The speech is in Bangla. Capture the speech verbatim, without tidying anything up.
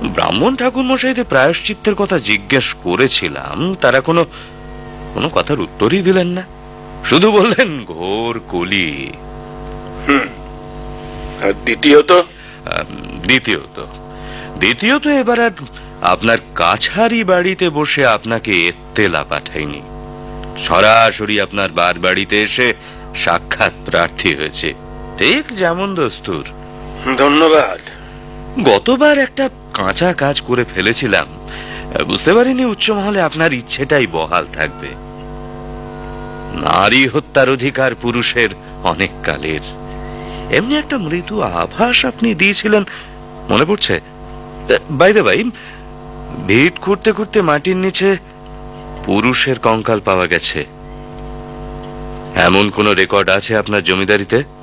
ব্রাহ্মণ ঠাকুর মশাইদের প্রায়শ্চিত্তের কথা জিজ্ঞেস করেছিলাম, তারা কোনো কোনো কথার উত্তরই দিলেন না, শুধু বললেন ঘোর কলি। হুম আর দ্বিতীয়ত দ্বিতীয়ত দ্বিতীয়ত এবার আর আপনার কাছারি বাড়িতে বসে আপনাকে এত্তেলা পাঠাইনি, সরাসরি আপনার বার বাড়িতে এসে সাক্ষাৎ প্রার্থী হয়েছে, ঠিক যেমন দস্তুর। ধন্যবাদ। গতবার একটা কাঁচা কাজ করে ফেলেছিলাম, বুঝতে পারিনি উচ্চ মহলে আপনার ইচ্ছেটাই বহাল থাকবে। নারী হত্যার অধিকার পুরুষের অনেক কালের, এমনি একটা মৃদু আভাস আপনি দিয়েছিলেন, মনে পড়ছে? বাইরে ভাই, ভিট খুঁড়তে খুঁড়তে মাটির নিচে পুরুষের কঙ্কাল পাওয়া গেছে, এমন কোন রেকর্ড আছে আপনার জমিদারিতে?